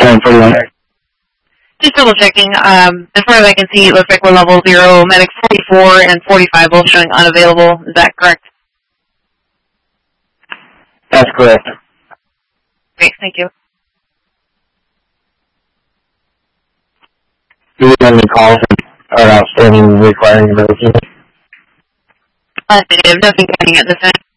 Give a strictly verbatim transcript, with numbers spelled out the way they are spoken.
nine forty-one. Just double checking. Um, as far as I can see, it looks like we're level zero. Medic forty-four and forty-five both showing unavailable. Is that correct? That's correct. Great, thank you. Do we have any calls or outstanding requiring emergency? Uh, negative. Nothing pending at this time.